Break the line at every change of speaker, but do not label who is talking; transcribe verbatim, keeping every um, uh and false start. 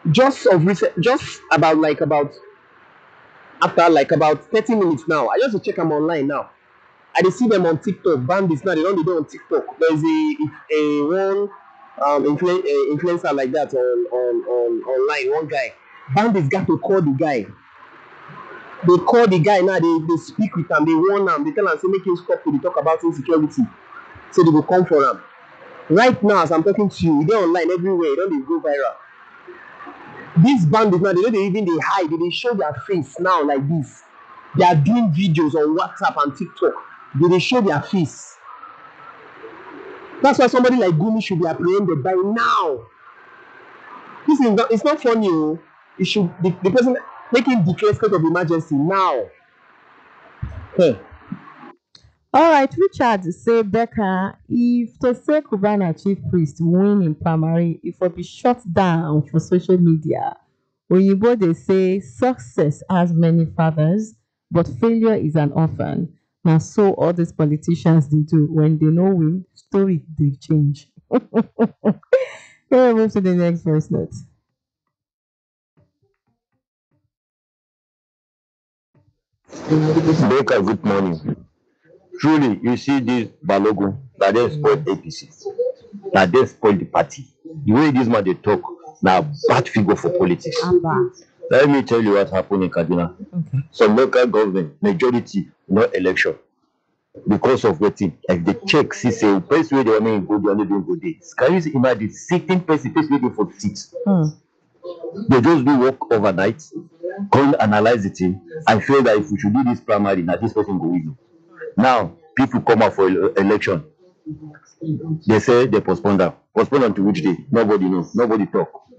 Just of recent, just about like about after like about thirty minutes now. I just dey check am online now. I dey see them on TikTok. Bandits now they don dey dey on TikTok. There's a a one um influ- uh, influencer like that on on on online. One guy. Bandits got to call the guy. They call the guy now. They they speak with am. They warn am. They tell am say make him stop to dey talk about insecurity. So they go come for am. Right now as I'm talking to you, e dey online everywhere. E don dey go viral. These bandits now they no dey even dey hide. They dey show their face now like this. They are doing videos on WhatsApp and TikTok. They dey show their face. That's why somebody like Gumi should be apprehended by now. This is not, it's not funny. Oh. It should the, the person make him declare state of emergency now. Hey.
All right, Richard say Becca, if to say Cubana chief priest win in primary, it will be shut down for social media. Oyibo they say success has many fathers, but failure is an orphan. Now so all these politicians they do when they know win, story they change. Let me move to the next voice note.
Baker, good morning. Truly, you see this Balogun that they spoiled A P C, that they spoiled the party. The way this man they talk, now bad figure for politics.
Abba.
Let me tell you what happened in Kaduna.
Okay.
Some local government majority no election because of wetin. Like they check, see say place where they want to go, they only don't go there. Can you imagine sitting person, place waiting for seats?
Hmm.
They just do work overnight, come analyze the thing, and feel that if we should do this primary, now this person go win. Now, people come out for ele- election. They say they postpone that. Postpone until which day? Nobody knows. Nobody talk.